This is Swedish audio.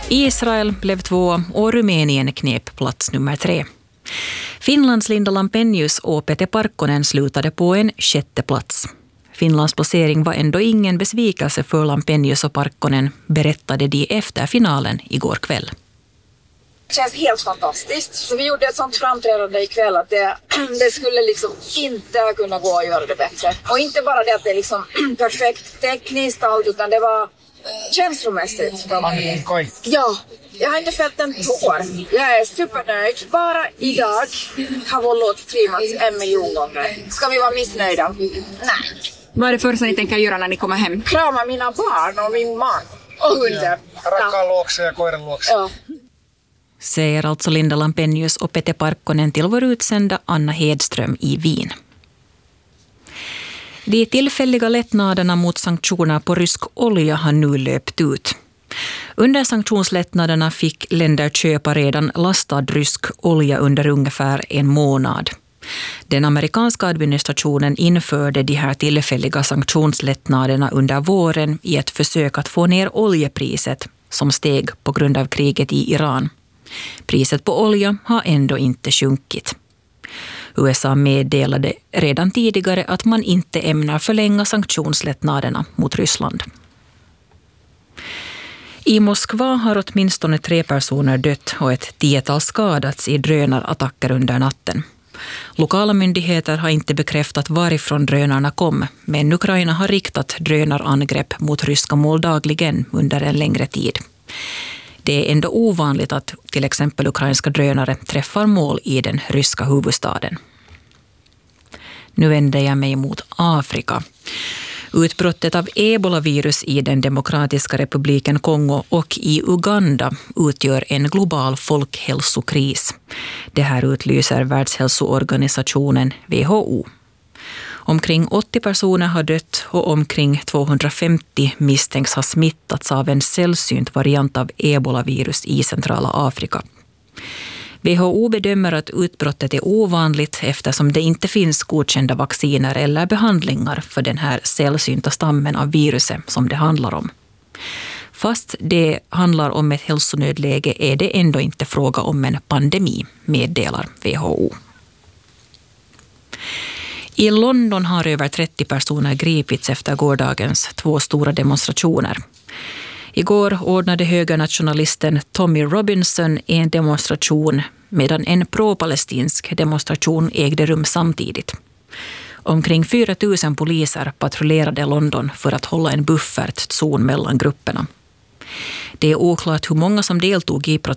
Israel blev 2 och Rumänien knep plats nummer 3. Finlands Linda Lampenius och Pete Parkkonen slutade på en 6:e plats. Finlands placering var ändå ingen besvikelse för Lampenius och Parkkonen, berättade de efter finalen igår kväll. Det känns helt fantastiskt. Så vi gjorde ett sånt framträdande ikväll att det skulle liksom inte kunna gå att göra det bättre. Och inte bara det att det är liksom perfekt tekniskt allt, utan det var känslomässigt. Ja, jag har inte fällt en tår. Jag är supernöjd. Bara idag har vår låt streamats 1 miljon gånger. Ska vi vara missnöjda? Nej. Vad är det första ni tänker göra när ni kommer hem? Krama mina barn och min man och hunden. Rakkaan luokse ja koiran luokse. Ja. Säger alltså Linda Lampenius och Pete Parkkonen till vår utsända Anna Hedström i Wien. De tillfälliga lättnaderna mot sanktioner på rysk olja har nu löpt ut. Under sanktionslättnaderna fick länder köpa redan lastad rysk olja under ungefär 1 månad. Den amerikanska administrationen införde de här tillfälliga sanktionslättnaderna under våren i ett försök att få ner oljepriset som steg på grund av kriget i Iran. Priset på olja har ändå inte sjunkit. USA meddelade redan tidigare att man inte ämnar förlänga sanktionslättnaderna mot Ryssland. I Moskva har åtminstone 3 personer dött och ett 10-tal skadats i drönarattacker under natten. Lokala myndigheter har inte bekräftat varifrån drönarna kom, men Ukraina har riktat drönarangrepp mot ryska mål dagligen under en längre tid. Det är ändå ovanligt att till exempel ukrainska drönare träffar mål i den ryska huvudstaden. Nu vänder jag mig mot Afrika. Utbrottet av ebolavirus i den demokratiska republiken Kongo och i Uganda utgör en global folkhälsokris. Det här utlyser Världshälsoorganisationen WHO. Omkring 80 personer har dött och omkring 250 misstänks ha smittats av en sällsynt variant av ebolavirus i centrala Afrika. WHO bedömer att utbrottet är ovanligt eftersom det inte finns godkända vacciner eller behandlingar för den här sällsynta stammen av viruset som det handlar om. Fast det handlar om ett hälsonödläge är det ändå inte fråga om en pandemi, meddelar WHO. I London har över 30 personer gripits efter gårdagens 2 stora demonstrationer. Igår ordnade högernationalisten Tommy Robinson en demonstration medan en pro-palestinsk demonstration ägde rum samtidigt. Omkring 4 000 poliser patrullerade London för att hålla en buffertzon mellan grupperna. Det är oklart hur många som deltog i